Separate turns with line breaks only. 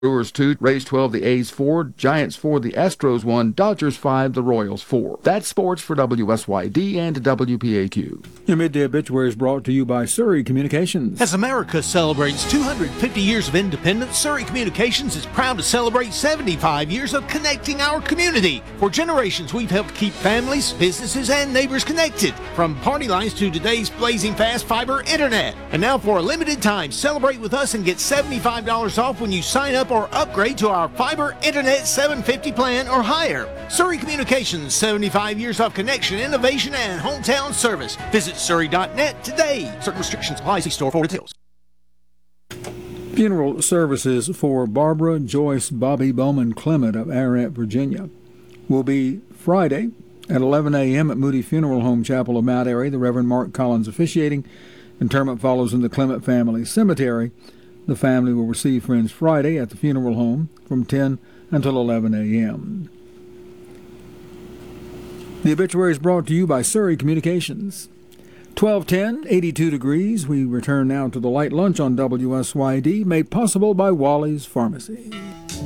Brewers 2, Rays 12, the A's 4, Giants 4, the Astros 1, Dodgers 5, the Royals 4. That's sports for WSYD and WPAQ.
Your midday obituary is brought to you by Surrey Communications.
As America celebrates 250 years of independence, Surrey Communications is proud to celebrate 75 years of connecting our community. For generations, we've helped keep families, businesses, and neighbors connected, from party lines to today's blazing fast fiber internet. And now for a limited time, celebrate with us and get $75 off when you sign up or upgrade to our fiber internet 750 plan or higher. Surrey Communications, 75 years of connection, innovation, and hometown service. Visit Surrey.net today. Certain restrictions apply. See store for details.
Funeral services for Barbara Joyce Bobby Bowman Clement of Ararat, Virginia, will be Friday at 11 a.m. at Moody Funeral Home Chapel of Mount Airy. The Reverend Mark Collins officiating. Interment follows in the Clement Family Cemetery. The family will receive friends Friday at the funeral home from 10 until 11 a.m. The obituary is brought to you by Surrey Communications. 12:10, 82 degrees. We return now to the light lunch on WSYD, made possible by Wally's Pharmacy.